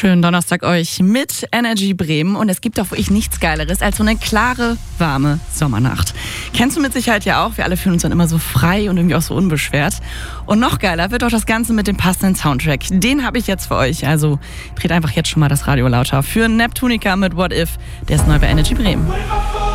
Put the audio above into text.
Schönen Donnerstag euch mit Energy Bremen. Und es gibt doch wirklich nichts Geileres als so eine klare, warme Sommernacht. Kennst du mit Sicherheit ja auch. Wir alle fühlen uns dann immer so frei und irgendwie auch so unbeschwert. Und noch geiler wird doch das Ganze mit dem passenden Soundtrack. Den habe ich jetzt für euch. Also dreht einfach jetzt schon mal das Radio lauter. Für Neptunica mit What If. Der ist neu bei Energy Bremen.